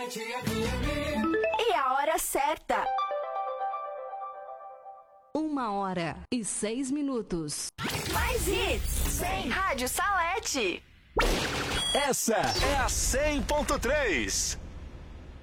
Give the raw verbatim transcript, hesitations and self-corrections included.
E a hora certa. Uma hora e seis minutos. Mais hits. cem. Rádio Salete. Essa é a cem ponto três.